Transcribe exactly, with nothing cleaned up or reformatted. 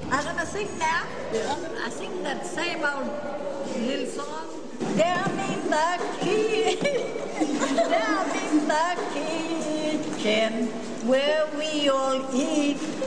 I'm gonna sing now. Yeah. I sing that same old little song. Down in the kitchen, down in the kitchen, where we all eat